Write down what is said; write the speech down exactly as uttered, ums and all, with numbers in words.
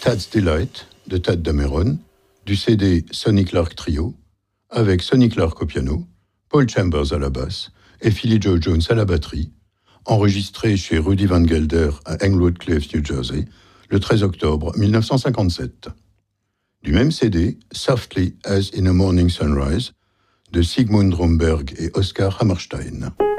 Tad's Delight de Tadd Dameron, du C D Sonny Clark Trio, avec Sonny Clark au piano, Paul Chambers à la basse et Philly Joe Jones à la batterie, enregistré chez Rudy Van Gelder à Englewood Cliffs, New Jersey, le treize octobre mille neuf cent cinquante-sept. Du même C D, Softly as in a Morning Sunrise, de Sigmund Romberg et Oscar Hammerstein.